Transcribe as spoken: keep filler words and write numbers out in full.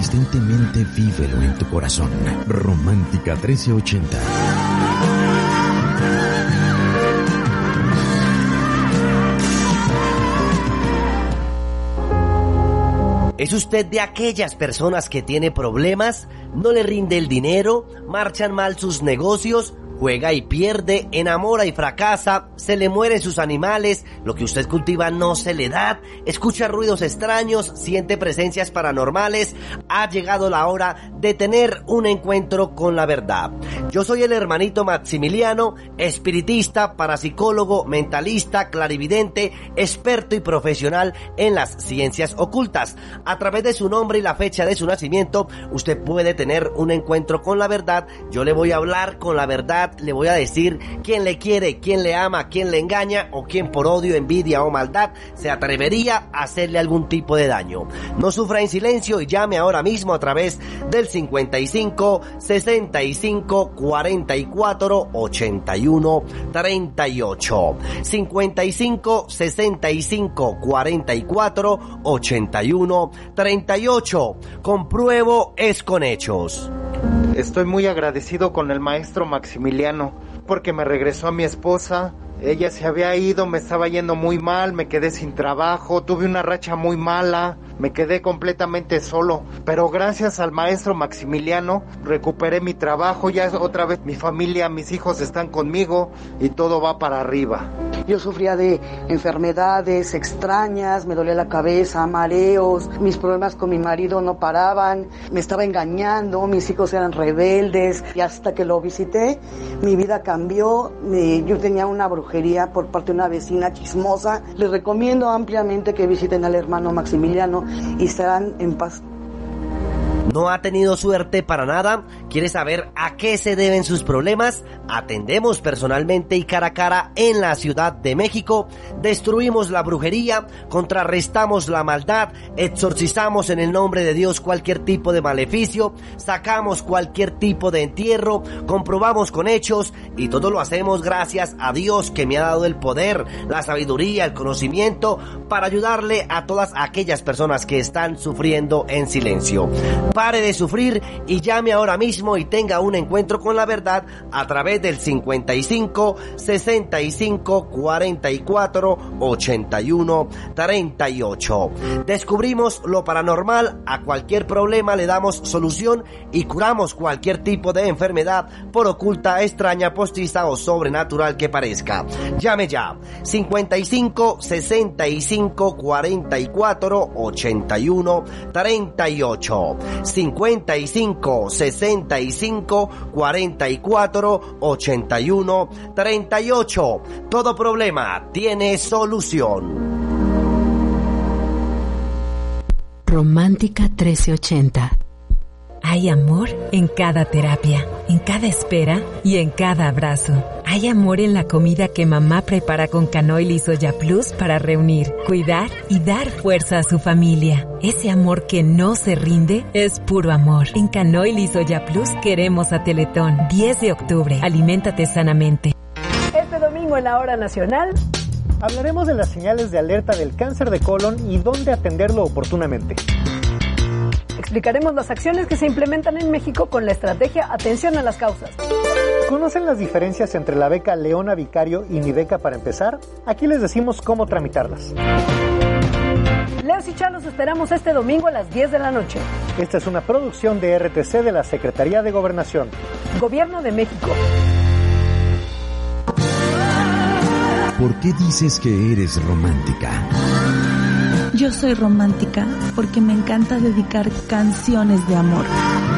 consistentemente vívelo en tu corazón. Romántica trece ochenta. ¿Es usted de aquellas personas que tiene problemas? ¿No le rinde el dinero? ¿Marchan mal sus negocios? Juega y pierde, enamora y fracasa, se le mueren sus animales, lo que usted cultiva no se le da, escucha ruidos extraños, siente presencias paranormales. Ha llegado la hora de tener un encuentro con la verdad. Yo soy el hermanito Maximiliano, espiritista, parapsicólogo, mentalista, clarividente, experto y profesional en las ciencias ocultas. A través de su nombre y la fecha de su nacimiento, usted puede tener un encuentro con la verdad. Yo le voy a hablar con la verdad. Le voy a decir quién le quiere, quién le ama, quién le engaña o quién por odio, envidia o maldad se atrevería a hacerle algún tipo de daño. No sufra en silencio y llame ahora mismo a través del cincuenta y cinco, sesenta y cinco, cuarenta y cuatro, ochenta y uno, treinta y ocho. cincuenta y cinco, sesenta y cinco, cuarenta y cuatro, ochenta y uno, treinta y ocho. Compruebo es con hechos. Estoy muy agradecido con el maestro Maximiliano porque me regresó a mi esposa. Ella se había ido, me estaba yendo muy mal, me quedé sin trabajo, tuve una racha muy mala, me quedé completamente solo. Pero gracias al maestro Maximiliano recuperé mi trabajo, ya otra vez mi familia, mis hijos están conmigo y todo va para arriba. Yo sufría de enfermedades extrañas, me dolía la cabeza, mareos, mis problemas con mi marido no paraban, me estaba engañando, mis hijos eran rebeldes y hasta que lo visité mi vida cambió. Yo tenía una brujería por parte de una vecina chismosa. Les recomiendo ampliamente que visiten al hermano Maximiliano y estarán en paz. ¿No ha tenido suerte para nada? ¿Quiere saber a qué se deben sus problemas? Atendemos personalmente y cara a cara en la Ciudad de México. Destruimos la brujería, contrarrestamos la maldad, exorcizamos en el nombre de Dios cualquier tipo de maleficio, sacamos cualquier tipo de entierro, comprobamos con hechos y todo lo hacemos gracias a Dios que me ha dado el poder, la sabiduría, el conocimiento para ayudarle a todas aquellas personas que están sufriendo en silencio. Pare de sufrir y llame ahora mismo y tenga un encuentro con la verdad a través del cincuenta y cinco, sesenta y cinco, cuarenta y cuatro, ochenta y uno, treinta y ocho. Descubrimos lo paranormal, a cualquier problema le damos solución y curamos cualquier tipo de enfermedad, por oculta, extraña, postiza o sobrenatural que parezca. Llame ya, cincuenta y cinco, sesenta y cinco, cuarenta y cuatro, ochenta y uno, treinta y ocho. cincuenta y cinco, sesenta y cinco, cuarenta y cuatro, ochenta y uno, treinta y ocho. Todo problema tiene solución. Romántica trece ochenta. Hay amor en cada terapia, en cada espera y en cada abrazo. Hay amor en la comida que mamá prepara con Canoil y Soya Plus para reunir, cuidar y dar fuerza a su familia. Ese amor que no se rinde es puro amor. En Canoil y Soya Plus queremos a Teletón. diez de octubre. Aliméntate sanamente. Este domingo en la Hora Nacional hablaremos de las señales de alerta del cáncer de colon y dónde atenderlo oportunamente. Explicaremos las acciones que se implementan en México con la estrategia Atención a las Causas. ¿Conocen las diferencias entre la beca Leona Vicario y Mi Beca para empezar? Aquí les decimos cómo tramitarlas. Leos y Chá los esperamos este domingo a las diez de la noche. Esta es una producción de R T C de la Secretaría de Gobernación. Gobierno de México. ¿Por qué dices que eres romántica? Yo soy romántica porque me encanta dedicar canciones de amor.